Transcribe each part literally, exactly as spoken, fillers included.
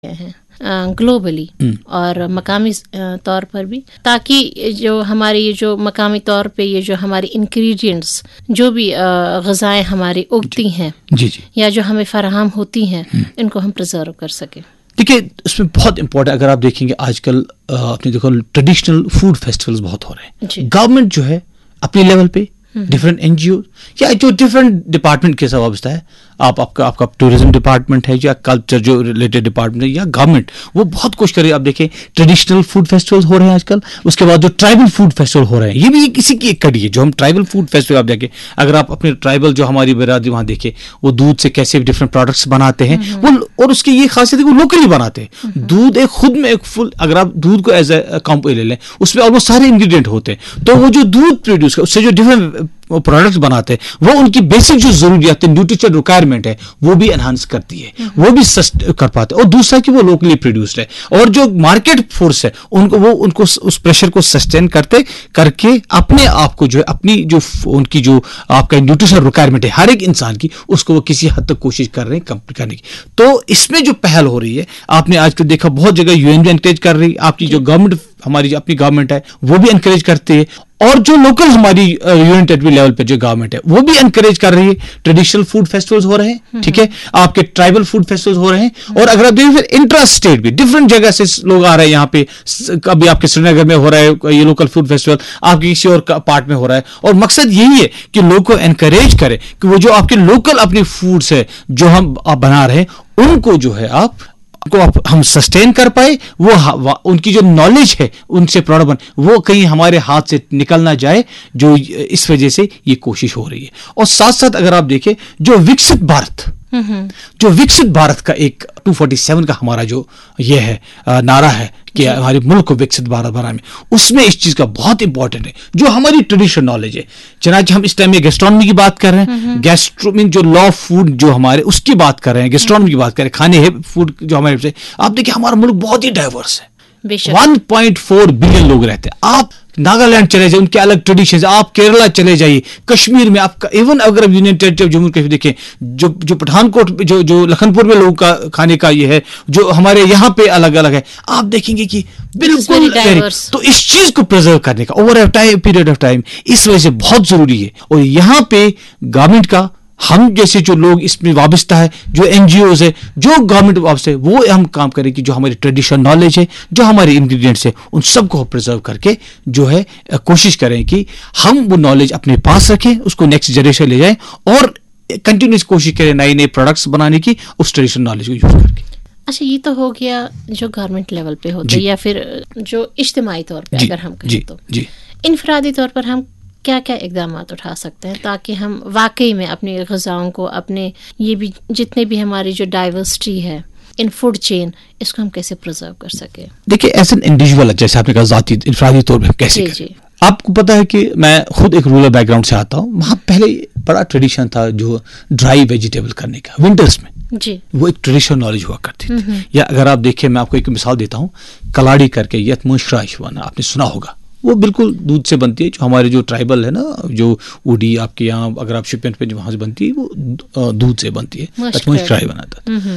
हैं ग्लोबली और मकामी तौर पर भी, ताकि जो हमारे ये जो मकामी तौर पे ये जो हमारी इंग्रेडिएंट्स जो भी ग़िज़ाएं हमारी उगती हैं जी जी या जो हमें फराहम होती हैं, इनको हम प्रिजर्व कर सकें। देखिए, इसमें बहुत इंपॉर्टेंट, अगर आप देखेंगे आजकल आपने देखो ट्रेडिशनल फूड फेस्टिवल्स बहुत हो रहे हैं। गवर्नमेंट जो है अपने लेवल पे डिफरेंट एनजीओ या जो डिफरेंट डिपार्टमेंट के साथ वाबस्ता है, आप आपका आपका टूरिज्म डिपार्टमेंट है या कल्चर जो रिलेटेड डिपार्टमेंट है या गवर्नमेंट, वो बहुत कोशिश करे। आप देखें ट्रेडिशनल फूड फेस्टिवल्स हो रहे हैं आजकल, उसके बाद जो ट्राइबल फूड फेस्टिवल हो रहे हैं, ये भी किसी की एक कड़ी है। जो हम ट्राइबल फूड फेस्टिवल आप देखें, अगर आप अपने ट्राइबल जो हमारी बिरादरी वहाँ देखें, वो दूध से कैसे डिफरेंट प्रोडक्ट्स बनाते हैं वो, और उसकी ये खासियत है कि वो लोकली बनाते हैं। दूध एक खुद में एक फुल, अगर आप दूध को एज ए कंपनी ले लें, उसमें ऑलमोस्ट सारे इंग्रेडिएंट होते हैं, तो वो जो दूध प्रोड्यूस कर उससे जो डिफरेंट प्रोडक्ट्स बनाते हैं, वो उनकी बेसिक जो जरूरियात है, न्यूट्रिशन रिक्वायरमेंट है, वो भी एनहांस करती है, वो भी कर पाते हैं। और दूसरा कि वो लोकली प्रोड्यूस्ड है, और जो मार्केट फोर्स है उनको वो उनको उस प्रेशर को सस्टेन करते करके अपने आप को जो है अपनी जो उनकी जो आपका न्यूट्रिशन रिक्वायरमेंट है हर एक इंसान की, उसको वो किसी हद तक कोशिश कर रहे हैं कंप्लीट करने की। तो इसमें जो पहल हो रही है, आपने आजकल देखा बहुत जगह यूएन भी एनकरेज कर रही है, आपकी जो गवर्नमेंट हमारी जो अपनी गवर्नमेंट है वो भी एनकरेज करती है, और जो लोकल हमारी यूनियन टेरिटरी लेवल पे जो गवर्नमेंट है वो भी एनकरेज कर रही है। ट्रेडिशनल फूड फेस्टिवल्स हो रहे हैं, ठीक है, आपके ट्राइबल फूड फेस्टिवल्स हो रहे हैं, और अगर आप देखें फिर इंट्रा स्टेट भी डिफरेंट जगह से लोग आ रहे हैं यहाँ पे। कभी आपके श्रीनगर में हो रहा है ये लोकल फूड फेस्टिवल, आपके किसी और पार्ट में हो रहा है, और मकसद यही है कि लोग को एनकरेज करें कि वो जो आपके लोकल अपनी फूड्स है जो हम आप बना रहे हैं, उनको जो है आप को हम सस्टेन कर पाए, वो उनकी जो नॉलेज है उनसे प्रोडक्ट बन, वो कहीं हमारे हाथ से निकल ना जाए, जो इस वजह से ये कोशिश हो रही है। और साथ साथ अगर आप देखें जो विकसित भारत जो विकसित भारत का एक दो सौ सैंतालीस का हमारा जो ये है नारा है कि हमारे मुल्क को विकसित भारत बनाने में, उसमें इस चीज का बहुत इंपॉर्टेंट है जो हमारी ट्रेडिशनल नॉलेज है। चनाच हम इस टाइम में गैस्ट्रोनॉमी की बात कर रहे हैं, गैस्ट्रोनॉमी जो लॉ फूड जो हमारे उसकी बात कर रहे हैं, गैस्ट्रोनॉमी की बात कर रहे हैं, खाने है फूड जो हमारे से। आप देखिए हमारा मुल्क बहुत ही डाइवर्स है, वन पॉइंट फोर बिलियन लोग रहते हैं। आप नागालैंड चले जाइए, उनके अलग ट्रेडिशन, आप केरला चले जाइए, कश्मीर में आपका इवन अगर union territory of Jammu Kashmir देखें, जो जो पठानकोट जो जो लखनपुर में लोगों का खाने का ये है, जो हमारे यहाँ पे अलग अलग है, आप देखेंगे कि बिल्कुल। तो इस चीज को प्रिजर्व करने का over time period of time इस वजह से बहुत जरूरी है। और यहाँ पे गवर्नमेंट का, हम जैसे जो लोग इसमें वाबस्ता है, जो एनजीओज है, जो गवर्नमेंट वाबस्ता है, वो हम काम करें कि जो हमारी ट्रेडिशनल नॉलेज है, जो हमारे इंग्रेडिएंट्स है, उन सबको प्रिजर्व करके जो है कोशिश करें कि हम वो नॉलेज अपने पास रखें, उसको नेक्स्ट जनरेशन ले जाएं, और कंटिन्यूस कोशिश करें नए नए प्रोडक्ट्स बनाने की उस ट्रेडिशनल नॉलेज को यूज करके। अच्छा, ये तो हो गया जो गवर्नमेंट लेवल पे होता है, या फिर जो इज्तिमाई तौर पे अगर हम कहें तो। इनफरादी तौर पर हम क्या क्या इकदाम उठा सकते हैं ताकि हम वाकई में अपनी ग़िज़ाओं को, अपने ये भी जितने भी हमारी जो डाइवर्सिटी है इन फूड चेन, इसको हम कैसे प्रिजर्व कर सके? देखिए एज एन इंडिविजुअल, जैसे आपने कहा जाती इनफरादी तौर पर कैसे करें। आपको पता है कि मैं खुद एक रूरल बैकग्राउंड से आता हूँ, वहाँ पहले बड़ा ट्रेडिशन था जो ड्राई वेजिटेबल करने का विंटर्स में जी, वो एक ट्रेडिशनल नॉलेज हुआ करती थी। या अगर आप देखें, मैं आपको एक मिसाल देता हूँ, कलाड़ी करके या मुश्राइशवाना आपने सुना होगा, वो बिल्कुल दूध से बनती है। जो हमारे जो ट्राइबल है ना, जो उडी आपके यहाँ अगर आप शिपियन पे वहां से बनती है, वो दूध से बनती है, ट्राई बनाता है।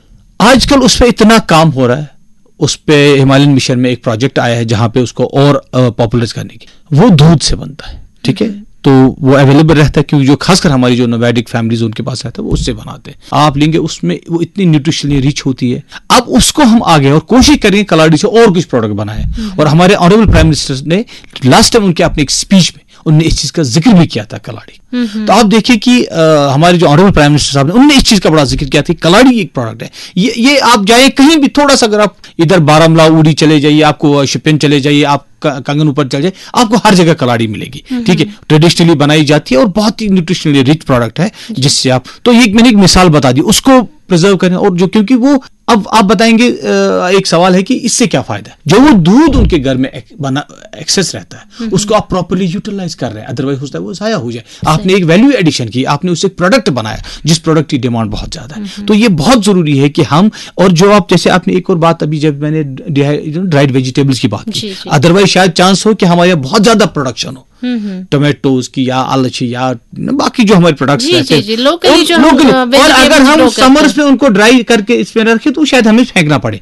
आजकल उस पर इतना काम हो रहा है, उस पे हिमालयन मिशन में एक प्रोजेक्ट आया है जहां पे उसको और पॉपुलर करने की, वो दूध से बनता है, ठीक है, तो वो अवेलेबल रहता है, क्योंकि जो खासकर हमारी जो नोमैडिक फैमिलीज उनके पास रहता है वो उससे बनाते हैं। आप लेंगे उसमें वो इतनी न्यूट्रिशनली रिच होती है। अब उसको हम आगे और कोशिश करेंगे कलाड़ी से और कुछ प्रोडक्ट बनाए, और हमारे ऑनरेबल प्राइम मिनिस्टर ने लास्ट टाइम उनके अपने एक स्पीच में उन्होंने इस चीज का जिक्र भी किया था, कलाड़ी। तो आप देखिए कि आ, हमारे जो ऑनरेबल प्राइम मिनिस्टर साहब ने उन्होंने इस चीज का बड़ा जिक्र किया था, कलाड़ी एक प्रोडक्ट है। ये ये आप जाए कहीं भी, थोड़ा सा अगर आप इधर बारामूला उड़ी चले जाइए, आपको शिपिन चले जाइए, आप कंगन ऊपर चल जाए, आपको हर जगह कलाड़ी मिलेगी, ठीक है, ट्रेडिशनली बनाई जाती है और बहुत ही न्यूट्रिशनली रिच प्रोडक्ट है, जिससे आप, तो ये मैंने एक मिसाल बता दी, उसको प्रिजर्व करें। और जो, क्योंकि वो अब आप बताएंगे, एक सवाल है कि इससे क्या फायदा है, जो वो दूध उनके घर में बना एक्सेस रहता है, उसको आप प्रॉपर्ली यूटिलाइज कर रहे हैं, अदरवाइज होता है वो जाया हो जाए। आपने एक वैल्यू एडिशन की, आपने उससे प्रोडक्ट बनाया जिस प्रोडक्ट की डिमांड बहुत ज्यादा है। तो ये बहुत जरूरी है कि हम, और जो आप जैसे आपने एक और बात अभी जब मैंने ड्राइड वेजिटेबल्स की बात की, अदरवाइज शायद चांस हो कि हमारे यहाँ बहुत ज्यादा प्रोडक्शन हो, टोमेटोज की या आलची या बाकी जो हमारे प्रोडक्ट्स रहते हैं लोकली, और अगर हम समर्स में उनको ड्राई करके इसमें रखें तो शायद हमें फेंकना पड़े।